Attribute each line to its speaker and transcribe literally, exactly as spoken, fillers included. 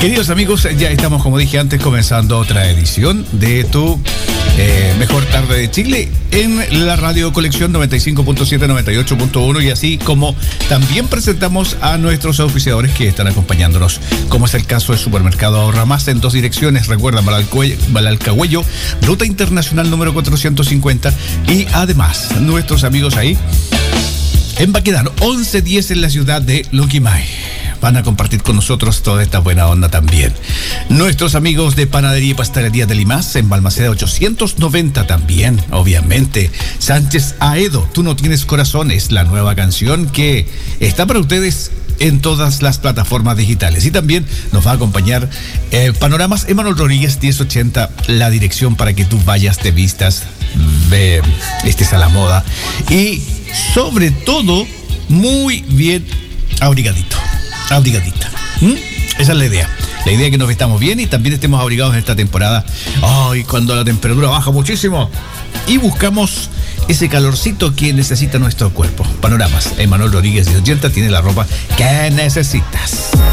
Speaker 1: Queridos amigos, ya estamos, como dije antes, comenzando otra edición de tu eh, Mejor Tarde de Chile en la radio Colección noventa y cinco punto siete, noventa y ocho punto uno, y así como también presentamos a nuestros auspiciadores que están acompañándonos, como es el caso del Supermercado Ahorra Más en dos direcciones. Recuerda, Balalcahuello, Ruta Internacional número cuatrocientos cincuenta, y además nuestros amigos ahí en Baquedano once diez en la ciudad de Luquimay van a compartir con nosotros toda esta buena onda también. Nuestros amigos de Panadería y Pastelería de Limas en Balmaceda ochocientos noventa también, obviamente. Sánchez Aedo, Tú no tienes corazón, es la nueva canción que está para ustedes en todas las plataformas digitales. Y también nos va a acompañar eh, Panoramas Emanuel Rodríguez diez ochenta, la dirección para que tú vayas, te vistas, ve, estés a la moda y sobre todo muy bien abrigadito. Abrigadita. ¿Mm? Esa es la idea. La idea es que nos vestamos bien y también estemos abrigados en esta temporada. Ay, cuando la temperatura baja muchísimo y buscamos ese calorcito que necesita nuestro cuerpo. Panoramas Emanuel Rodríguez diez ochenta tiene la ropa que necesitas.